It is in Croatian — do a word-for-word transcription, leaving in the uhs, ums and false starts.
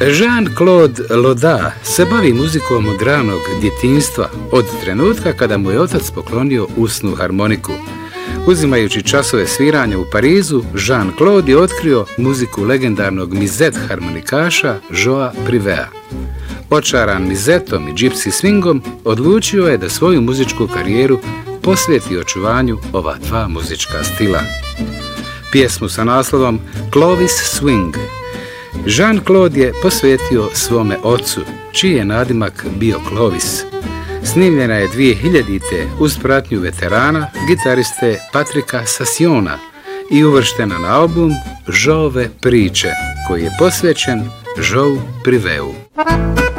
Jean-Claude Loda se bavi muzikom od ranog djetinjstva, od trenutka kada mu je otac poklonio usnu harmoniku. Uzimajući časove sviranja u Parizu, Jean-Claude je otkrio muziku legendarnog mizet harmonikaša Joa Privea. Očaran mizetom i gypsy swingom, odlučio je da svoju muzičku karijeru posveti očuvanju ova dva muzička stila. Pjesmu sa naslovom Clovis Swing Jean-Claude je posvetio svome ocu, čiji je nadimak bio Clovis. Snimljena je dvije hiljadite uz pratnju veterana, gitariste Patrika Sassiona i uvrštena na album Joove priče, koji je posvećen Joeu Priveu.